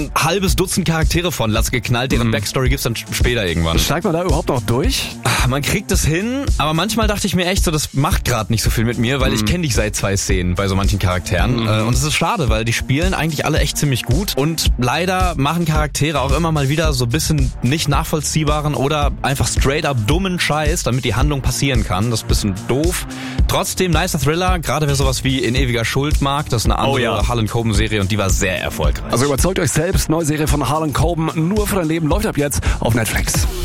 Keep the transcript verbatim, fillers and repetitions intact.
ein halbes Dutzend Charaktere von Latz geknallt, deren mhm. Backstory gibt's dann später irgendwann. Steigt man da überhaupt noch durch? Man kriegt es hin, aber manchmal dachte ich mir echt so, das macht gerade nicht so viel mit mir, weil mhm. ich kenne dich seit zwei Szenen bei so manchen Charakteren. Mhm. Und es ist schade, weil die spielen eigentlich alle echt ziemlich gut und leider machen Charaktere auch immer mal wieder so ein bisschen nicht nachvollziehbaren oder einfach straight up dummen Scheiß, damit die Handlung passieren kann. Das ist ein bisschen doof. Trotzdem, nicer Thriller, gerade wer sowas wie In ewiger Schuld mag, das ist eine andere oh ja. Harlan Coben-Serie und die war sehr erfolgreich. Also überzeugt euch selbst, neue Serie von Harlan Coben, Nur für dein Leben, läuft ab jetzt auf Netflix.